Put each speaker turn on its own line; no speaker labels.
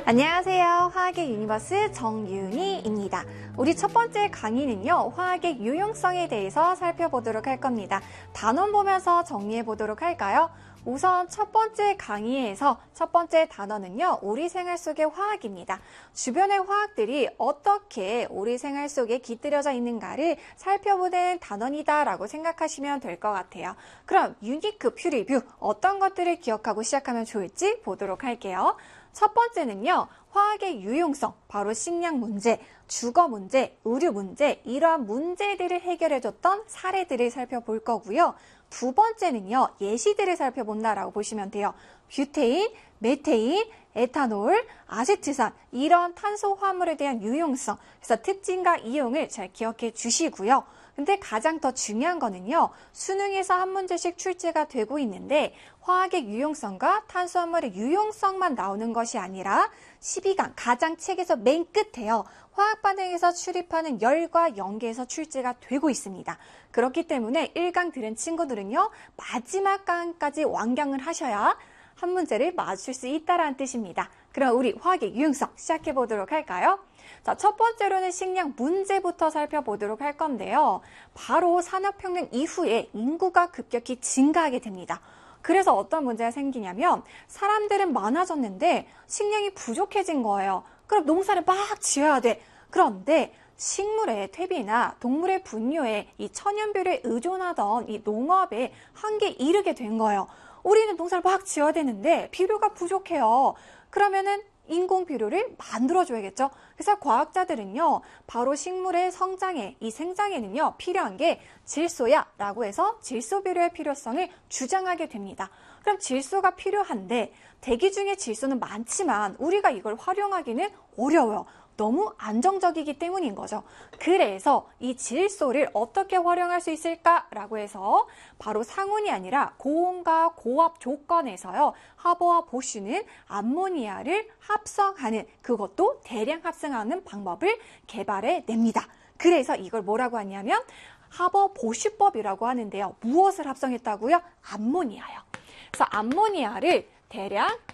안녕하세요. 화학의 유니버스 정윤희입니다. 우리 첫 번째 강의는요, 화학의 유용성에 대해서 살펴보도록 할 겁니다. 단원 보면서 정리해 보도록 할까요? 우선 첫 번째 강의에서 첫 번째 단어는요, 우리 생활 속의 화학입니다. 주변의 화학들이 어떻게 우리 생활 속에 깃들여져 있는가를 살펴보는 단원이다라고 생각하시면 될 것 같아요. 그럼 유니크 퓨리뷰 어떤 것들을 기억하고 시작하면 좋을지 보도록 할게요. 첫 번째는요, 화학의 유용성, 바로 식량 문제, 주거 문제, 의료 문제, 이러한 문제들을 해결해줬던 사례들을 살펴볼 거고요. 두 번째는요, 예시들을 살펴본다라고 보시면 돼요. 뷰테인, 메테인, 에탄올, 아세트산, 이런 탄소 화물에 대한 유용성, 그래서 특징과 이용을 잘 기억해 주시고요. 근데 가장 더 중요한 거는요, 수능에서 한 문제씩 출제가 되고 있는데 화학의 유용성과 탄수화물의 유용성만 나오는 것이 아니라 12강 가장 책에서 맨 끝에요. 화학 반응에서 출입하는 열과 연계에서 출제가 되고 있습니다. 그렇기 때문에 1강 들은 친구들은요, 마지막 강까지 완강을 하셔야 한 문제를 맞출 수 있다는 뜻입니다. 그럼 우리 화학의 유용성 시작해 보도록 할까요? 자, 첫 번째로는 식량 문제부터 살펴보도록 할 건데요. 바로 산업혁명 이후에 인구가 급격히 증가하게 됩니다. 그래서 어떤 문제가 생기냐면 사람들은 많아졌는데 식량이 부족해진 거예요. 그럼 농사를 막 지어야 돼. 그런데 식물의 퇴비나 동물의 분뇨에 이 천연비료에 의존하던 이 농업에 한계에 이르게 된 거예요. 우리는 농사를 막 지어야 되는데 비료가 부족해요. 그러면은 인공 비료를 만들어줘야겠죠. 그래서 과학자들은요, 바로 식물의 성장에, 이 생장에는요, 필요한 게 질소야라고 해서 질소 비료의 필요성을 주장하게 됩니다. 그럼 질소가 필요한데 대기 중에 질소는 많지만 우리가 이걸 활용하기는 어려워요. 너무 안정적이기 때문인 거죠. 그래서 이 질소를 어떻게 활용할 수 있을까라고 해서 바로 상온이 아니라 고온과 고압 조건에서요, 하버와 보쉬는 암모니아를 합성하는, 그것도 대량 합성하는 방법을 개발해 냅니다. 그래서 이걸 뭐라고 하냐면 하버 보쉬법이라고 하는데요. 무엇을 합성했다고요? 암모니아요. 그래서 암모니아를 대량